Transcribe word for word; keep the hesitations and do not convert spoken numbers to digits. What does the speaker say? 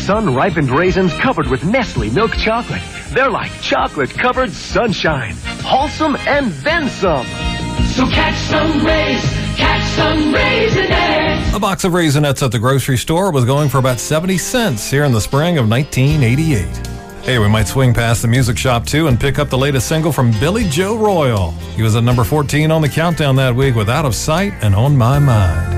sun-ripened raisins covered with Nestle milk chocolate. They're like chocolate-covered sunshine. Wholesome and then some. So catch some rays, catch some Raisinets. A box of Raisinets at the grocery store was going for about seventy cents here in the spring of nineteen eighty-eight. Hey, we might swing past the music shop, too, and pick up the latest single from Billy Joe Royal. He was at number fourteen on the countdown that week with Out of Sight and On My Mind.